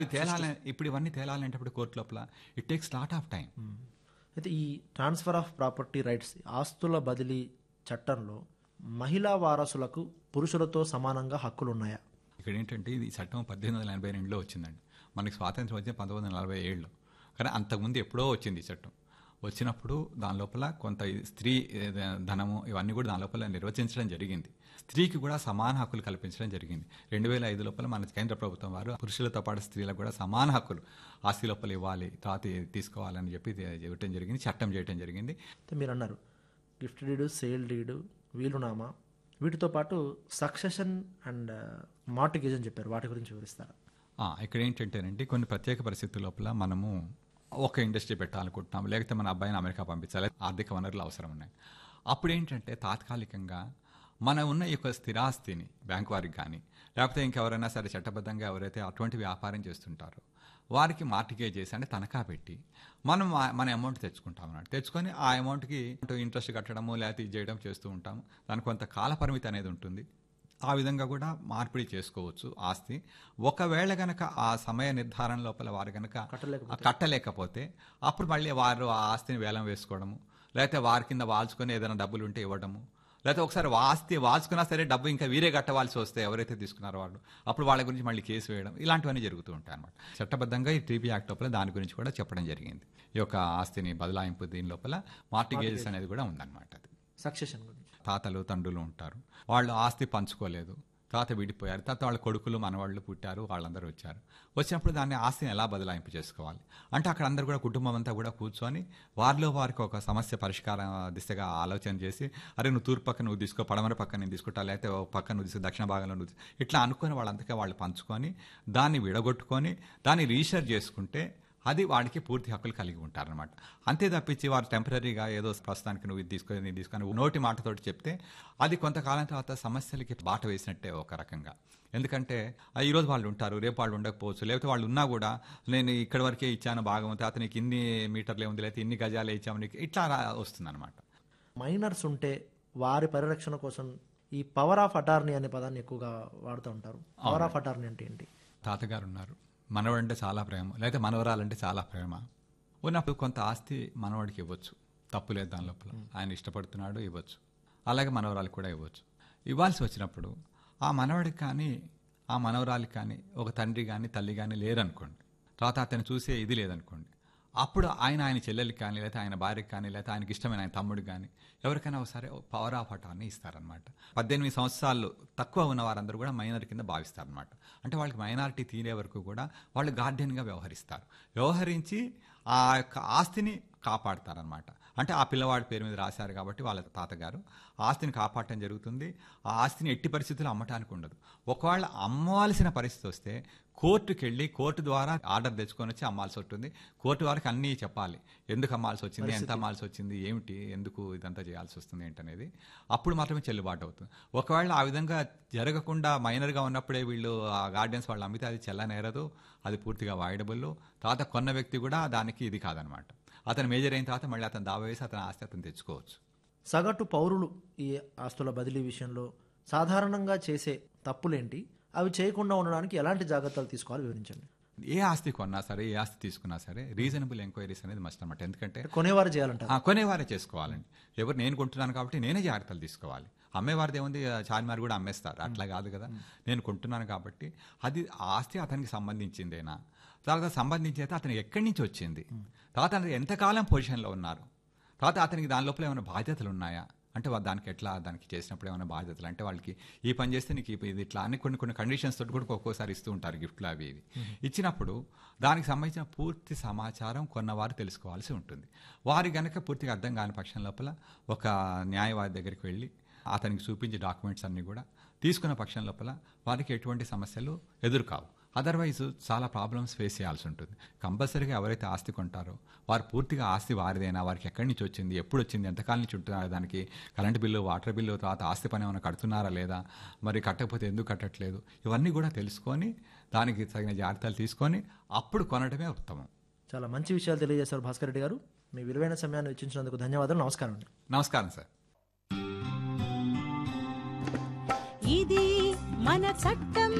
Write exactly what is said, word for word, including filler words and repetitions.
తేలాలని ఇప్పుడు ఇవన్నీ తేలాలంటే ఇప్పుడు కోర్టు లోపల it takes lot of time. అయితే ఈ ట్రాన్స్ఫర్ ఆఫ్ ప్రాపర్టీ రైట్స్ ఆస్తుల బదిలీ చట్టంలో మహిళా వారసులకు పురుషులతో సమానంగా హక్కులు ఉన్నాయా? ఇక్కడ ఏంటంటే ఇది చట్టం పద్దెనిమిది వందల ఎనభై రెండులో వచ్చిందండి. మనకి స్వాతంత్రం వచ్చిన పంతొమ్మిది వందల నలభై ఏడులో కానీ అంతకుముందు ఎప్పుడో వచ్చింది ఈ చట్టం. వచ్చినప్పుడు దాని లోపల కొంత స్త్రీ ధనము ఇవన్నీ కూడా దాని లోపల నిర్వచించడం జరిగింది. స్త్రీకి కూడా సమాన హక్కులు కల్పించడం జరిగింది. రెండు వేల ఐదు లోపల మన కేంద్ర ప్రభుత్వం వారు పురుషులతో పాటు స్త్రీలకు కూడా సమాన హక్కులు ఆస్తి లోపల ఇవ్వాలి, తర్వాత తీసుకోవాలని చెప్పి ఇవ్వటం జరిగింది, చట్టం చేయటం జరిగింది. మీరు అన్నారు గిఫ్ట్ డీడు, సేల్ డీడు, వీలునామా, వీటితో పాటు సక్సెషన్ అండ్ మార్టిగేజ్ అని చెప్పారు. వాటి గురించి వివరిస్తారా? ఇక్కడ ఏంటంటేనండి కొన్ని ప్రత్యేక పరిస్థితుల లోపల మనము ఒక ఇండస్ట్రీ పెట్టాలనుకుంటున్నాం, లేకపోతే మన అబ్బాయిని అమెరికా పంపించాలి, ఆర్థిక వనరులు అవసరం ఉన్నాయి. అప్పుడు ఏంటంటే తాత్కాలికంగా మన ఉన్న ఈ యొక్క స్థిరాస్తిని బ్యాంక్ వారికి కానీ లేకపోతే ఇంకెవరైనా సరే చట్టబద్ధంగా ఎవరైతే అటువంటి వ్యాపారం చేస్తుంటారో వారికి మార్టిగేజ్ చేసి అంటే తనఖా పెట్టి మనం మన అమౌంట్ తెచ్చుకుంటాం అన్నట్టు. తెచ్చుకొని ఆ అమౌంట్కి ఇంట్రెస్ట్ కట్టడము లేకపోతే ఇది చేయడం చేస్తూ ఉంటాము. దానికి కొంత కాల పరిమితి అనేది ఉంటుంది. ఆ విధంగా కూడా మార్పిడి చేసుకోవచ్చు ఆస్తి. ఒకవేళ కనుక ఆ సమయ నిర్ధారణ లోపల వారు కనుక కట్టలేకపోతే అప్పుడు మళ్ళీ వారు ఆ ఆస్తిని వేలం వేసుకోవడము, లేకపోతే వారి కింద వాల్చుకొని ఏదైనా డబ్బులు ఉంటే ఇవ్వడము, లేకపోతే ఒకసారి ఆస్తి వాల్చుకున్నా సరే డబ్బు ఇంకా వీరే కట్టవలసి వస్తే ఎవరైతే తీసుకున్నారో వాళ్ళు అప్పుడు వాళ్ళ గురించి మళ్ళీ కేసు వేయడం, ఇలాంటివన్నీ జరుగుతూ ఉంటాయి అన్నమాట. చట్టబద్ధంగా ఈ టీపీ యాక్ట్ లోపల దాని గురించి కూడా చెప్పడం జరిగింది. ఈ యొక్క ఆస్తిని బదలాయింపు దీని లోపల మార్టిగేజెస్ అనేది కూడా ఉందన్నమాట. అది సక్సెషన్ గురించి తాతలు తండ్రులు ఉంటారు, వాళ్ళు ఆస్తి పంచుకోలేదు, తాత విడిపోయారు, తర్వాత వాళ్ళ కొడుకులు మనవాళ్ళు పుట్టారు, వాళ్ళందరూ వచ్చారు. వచ్చినప్పుడు దాన్ని ఆస్తిని ఎలా బదలాయింపు చేసుకోవాలి అంటే అక్కడ అందరూ కూడా కుటుంబం అంతా కూడా కూర్చొని వారిలో వారికి ఒక సమస్య పరిష్కార దిశగా ఆలోచన చేసి, అరే నువ్వు తూర్పు పక్క నువ్వు తీసుకో, పడమర పక్క నేను తీసుకుంటా, లేకపోతే పక్క నువ్వు తీసుకో, దక్షిణ భాగంలో నువ్వు ఇట్లా అనుకుని వాళ్ళంతకే వాళ్ళు పంచుకొని దాన్ని విడగొట్టుకొని దాన్ని రీసెర్చ్ చేసుకుంటే అది వాడికి పూర్తి హక్కులు కలిగి ఉంటారనమాట. అంతే తప్పించి వారు టెంపరీగా ఏదో ప్రస్తుతానికి నువ్వు ఇది తీసుకొని నేను తీసుకొని నోటి మాటతోటి చెప్తే అది కొంతకాలం తర్వాత సమస్యలకి బాట వేసినట్టే ఒక రకంగా. ఎందుకంటే ఈరోజు వాళ్ళు ఉంటారు, రేపు వాళ్ళు ఉండకపోవచ్చు, లేకపోతే వాళ్ళు ఉన్నా కూడా నేను ఇక్కడి వరకే ఇచ్చాను భాగం, తర్వాత నీకు ఇన్ని మీటర్లే ఉంది, లేకపోతే ఇన్ని గజాలే ఇచ్చాము నీకు, ఇట్లా వస్తుంది అనమాట. మైనర్స్ ఉంటే వారి పరిరక్షణ కోసం ఈ పవర్ ఆఫ్ అటార్నీ అనే పదాన్ని ఎక్కువగా వాడుతూ ఉంటారు. పవర్ ఆఫ్ అటార్నీ అంటే ఏంటి? తాతగారు ఉన్నారు, మనవడంటే చాలా ప్రేమ, లేకపోతే మనవరాలంటే చాలా ప్రేమ ఉన్నప్పుడు కొంత ఆస్తి మనవాడికి ఇవ్వచ్చు, తప్పు లేదు దాని లోపల, ఆయన ఇష్టపడుతున్నాడు ఇవ్వచ్చు. అలాగే మనవరాలకు కూడా ఇవ్వచ్చు. ఇవ్వాల్సి వచ్చినప్పుడు ఆ మనవడికి కానీ ఆ మనవరాలికి కానీ ఒక తండ్రి కానీ తల్లి కానీ లేరనుకోండి, తర్వాత అతను చూసే ఇది లేదనుకోండి, అప్పుడు ఆయన ఆయన చెల్లెలకి కానీ లేకపోతే ఆయన భార్యకి కానీ లేకపోతే ఆయనకి ఇష్టమైన ఆయన తమ్ముడికి కానీ ఎవరికైనా ఒకసారి పవర్ ఆఫ్ అటార్నీ ఇస్తారనమాట. పద్దెనిమిది సంవత్సరాలు తక్కువ ఉన్న వారందరూ కూడా మైనర్ కింద భావిస్తారనమాట. అంటే వాళ్ళకి మైనారిటీ తీరే వరకు కూడా వాళ్ళు గార్డియన్గా వ్యవహరిస్తారు. వ్యవహరించి ఆ యొక్క ఆస్తిని కాపాడతారనమాట. అంటే ఆ పిల్లవాడి పేరు మీద రాశారు కాబట్టి వాళ్ళ తాతగారు ఆస్తిని కాపాడటం జరుగుతుంది. ఆ ఆస్తిని ఎట్టి పరిస్థితుల్లో అమ్మటానికి ఉండదు. ఒకవేళ అమ్మవలసిన పరిస్థితి వస్తే కోర్టుకి వెళ్ళి కోర్టు ద్వారా ఆర్డర్ తెచ్చుకొని వచ్చి అమ్మాల్సి ఉంటుంది. కోర్టు వారికి అన్నీ చెప్పాలి, ఎందుకు అమ్మాల్సి వచ్చింది, ఎంత అమ్మాల్సి వచ్చింది, ఏమిటి, ఎందుకు ఇదంతా చేయాల్సి వస్తుంది ఏంటనేది. అప్పుడు మాత్రమే చెల్లుబాటు అవుతుంది. ఒకవేళ ఆ విధంగా జరగకుండా మైనర్గా ఉన్నప్పుడే వీళ్ళు ఆ గార్డియన్స్ వాళ్ళు అమ్మితే అది చెల్లనేరదు, అది పూర్తిగా వాయిడబుల్. తర్వాత కొన్న వ్యక్తి కూడా దానికి ఇది కాదనమాట. అతను మేజర్ అయిన తర్వాత మళ్ళీ అతను దావా వేసి అతని ఆస్తి అతను తెచ్చుకోవచ్చు. సగటు పౌరులు ఈ ఆస్తుల బదిలీ విషయంలో సాధారణంగా చేసే తప్పులేంటి, అవి చేయకుండా ఉండడానికి ఎలాంటి జాగ్రత్తలు తీసుకోవాలి వివరించండి. ఏ ఆస్తి కొన్నా సరే, ఏ ఆస్తి తీసుకున్నా సరే రీజనబుల్ ఎంక్వైరీస్ అనేది మస్ట్ అనమాట. ఎందుకంటే కొనేవారు చేయాలంట, కొనేవారే చేసుకోవాలండి. ఎవరు నేను కొంటున్నాను కాబట్టి నేనే జాగ్రత్తలు తీసుకోవాలి. అమ్మేవారిది ఏముంది, చార్మినార్ కూడా అమ్మేస్తారు, అట్లా కాదు కదా. నేను కొంటున్నాను కాబట్టి అది ఆస్తి అతనికి సంబంధించిందేనా, తర్వాత సంబంధించి అయితే అతనికి ఎక్కడి నుంచి వచ్చింది, తర్వాత అతను ఎంతకాలం పొజిషన్లో ఉన్నారు, తర్వాత అతనికి దాని లోపల ఏమైనా బాధ్యతలు ఉన్నాయా, అంటే దానికి ఎట్లా దానికి చేసినప్పుడు ఏమైనా బాధ్యతలు, అంటే వాళ్ళకి ఈ పని చేస్తే నీకు ఇది ఇట్లా అని కొన్ని కొన్ని కండిషన్స్ తోటి కూడా ఒక్కోసారి ఇస్తూ ఉంటారు గిఫ్ట్లు అవి ఇవి. ఇచ్చినప్పుడు దానికి సంబంధించిన పూర్తి సమాచారం కొన్నవారు తెలుసుకోవాల్సి ఉంటుంది. వారి గనక పూర్తిగా అర్థం కాని పక్షం లోపల ఒక న్యాయవాది దగ్గరికి వెళ్ళి అతనికి చూపించి డాక్యుమెంట్స్ అన్నీ కూడా తీసుకున్న పక్షం లోపల వారికి ఎటువంటి సమస్యలు ఎదురుకావు. అదర్వైజ్ చాలా ప్రాబ్లమ్స్ ఫేస్ చేయాల్సి ఉంటుంది. కంపల్సరీగా ఎవరైతే ఆస్తి కొంటారో వారు పూర్తిగా ఆస్తి వారిదైనా, వారికి ఎక్కడి నుంచి వచ్చింది, ఎప్పుడు వచ్చింది, ఎంతకాలం నుంచి ఉంటున్నారు, దానికి కరెంట్ బిల్లు, వాటర్ బిల్లు, తర్వాత ఆస్తి పని ఏమైనా కడుతున్నారా లేదా, మరి కట్టకపోతే ఎందుకు కట్టట్లేదు, ఇవన్నీ కూడా తెలుసుకొని దానికి తగిన జాగ్రత్తలు తీసుకొని అప్పుడు కొనడమే ఉత్తమం. చాలా మంచి విషయాలు తెలియజేశారు భాస్కర్ రెడ్డి గారు. మీ విలువైన సమయాన్ని వెచ్చించినందుకు ధన్యవాదాలు. నమస్కారం అండి. నమస్కారం సార్. ఇది మన చట్టం